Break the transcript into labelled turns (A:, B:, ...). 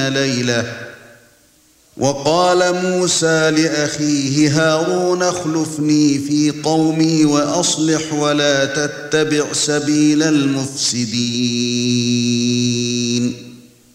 A: ليلة. وقال موسى لأخيه هارون اخلفني في قومي وأصلح ولا تتبع سبيل المفسدين.